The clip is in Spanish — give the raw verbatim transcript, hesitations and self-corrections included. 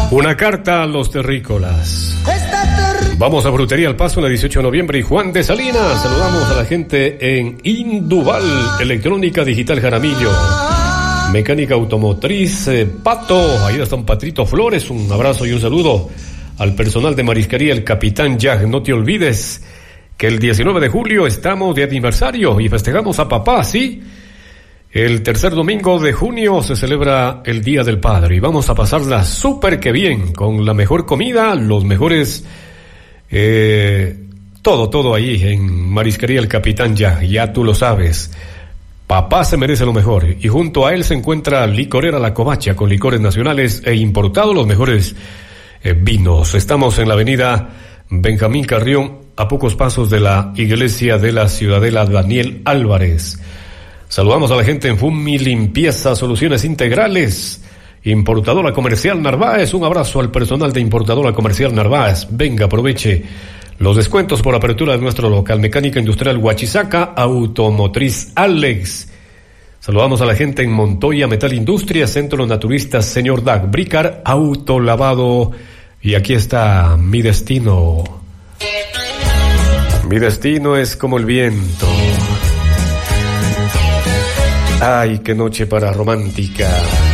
Una carta a los terrícolas. Vamos a Frutería El Paso en el dieciocho de noviembre y Juan de Salinas. Saludamos a la gente en Induval, Electrónica Digital Jaramillo, Mecánica Automotriz eh, Pato. Ahí está un Patrito Flores. Un abrazo y un saludo al personal de Marisquería El Capitán Jack. No te olvides que el diecinueve de julio estamos de aniversario y festejamos a papá, ¿sí? El tercer domingo de junio se celebra el Día del Padre y vamos a pasarla súper que bien, con la mejor comida, los mejores, eh, todo, todo ahí en Marisquería El Capitán Jack, ya tú lo sabes. Papá se merece lo mejor y junto a él se encuentra Licorera La Covacha con licores nacionales e importados, los mejores eh, vinos. Estamos en la avenida Benjamín Carrión, a pocos pasos de la iglesia de la Ciudadela Daniel Álvarez. Saludamos a la gente en Fumi Limpieza, Soluciones Integrales, Importadora Comercial Narváez. Un abrazo al personal de Importadora Comercial Narváez. Venga, aproveche los descuentos por apertura de nuestro local. Mecánica Industrial Huachizaca, Automotriz Alex. Saludamos a la gente en Montoya Metal Industria, Centro Naturista Señor Dag, Bricar, Autolavado. Y aquí está mi destino. Mi destino es como el viento. Ay, qué noche para romántica.